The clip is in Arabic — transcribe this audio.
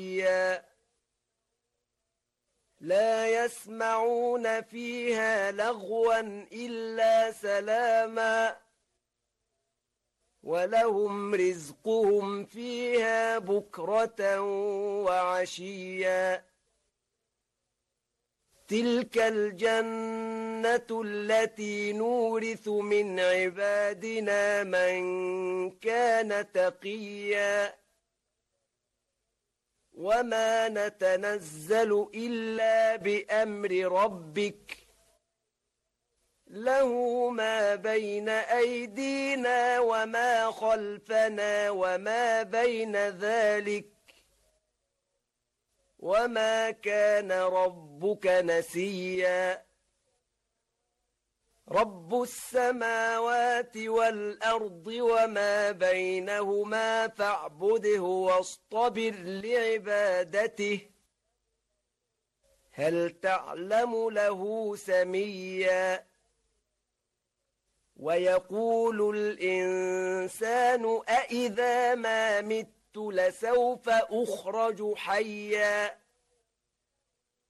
لا يسمعون فيها لغوا إلا سلاما ولهم رزقهم فيها بكرة وعشيا تلك الجنة التي نورث من عبادنا من كان تقيا وما نتنزل إلا بأمر ربك له ما بين أيدينا وما خلفنا وما بين ذلك وما كان ربك نسيا رب السماوات والأرض وما بينهما فاعبده واصطبر لعبادته هل تعلم له سميا ويقول الإنسان أإذا ما مت لسوف أخرج حيا